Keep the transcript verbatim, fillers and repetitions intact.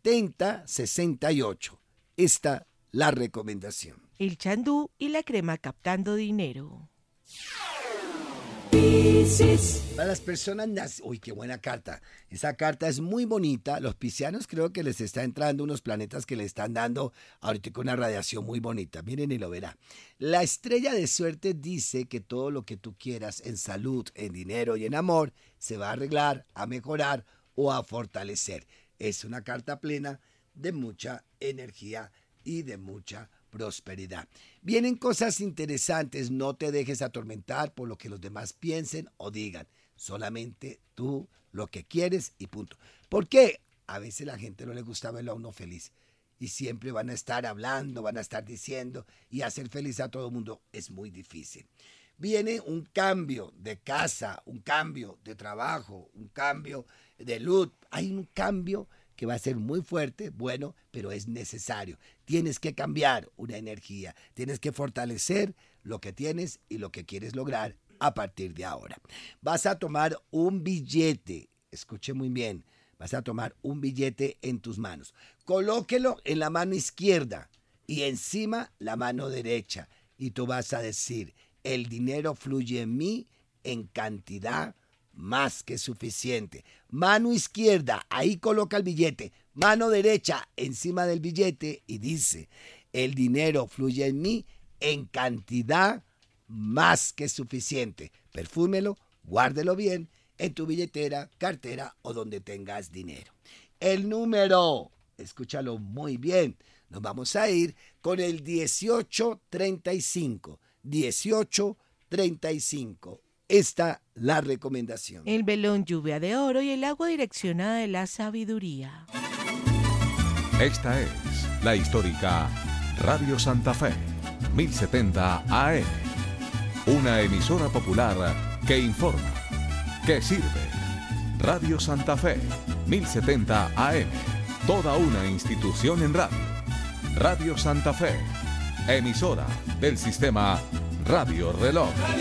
setenta sesenta y ocho. Esta la recomendación. El chandú y la crema captando dinero. Para las personas nac- uy, qué buena carta. Esa carta es muy bonita. Los piscianos creo que les está entrando unos planetas que le están dando ahorita con una radiación muy bonita. Miren y lo verá. La estrella de suerte dice que todo lo que tú quieras en salud, en dinero y en amor se va a arreglar, a mejorar o a fortalecer. Es una carta plena de mucha energía y de mucha prosperidad. Vienen cosas interesantes, no te dejes atormentar por lo que los demás piensen o digan. Solamente tú lo que quieres y punto. ¿Por qué? A veces la gente no le gusta verlo a uno feliz y siempre van a estar hablando, van a estar diciendo, y hacer feliz a todo el mundo es muy difícil. Viene un cambio de casa, un cambio de trabajo, un cambio de luz. Hay un cambio que va a ser muy fuerte, bueno, pero es necesario. Tienes que cambiar una energía, tienes que fortalecer lo que tienes y lo que quieres lograr a partir de ahora. Vas a tomar un billete, escuche muy bien, vas a tomar un billete en tus manos. Colóquelo en la mano izquierda y encima la mano derecha. Y tú vas a decir, el dinero fluye en mí en cantidad más que suficiente. Mano izquierda, ahí coloca el billete. Mano derecha, encima del billete y dice, el dinero fluye en mí en cantidad más que suficiente. Perfúmelo, guárdelo bien en tu billetera, cartera o donde tengas dinero. El número, escúchalo muy bien, nos vamos a ir con el dieciocho treinta y cinco. dieciocho treinta y cinco. Esta la recomendación. El velón lluvia de oro y el agua direccionada de la sabiduría. Esta es la histórica Radio Santa Fe, mil setenta A M. Una emisora popular que informa, que sirve. Radio Santa Fe, mil setenta A M. Toda una institución en radio. Radio Santa Fe, emisora del sistema Radio Reloj.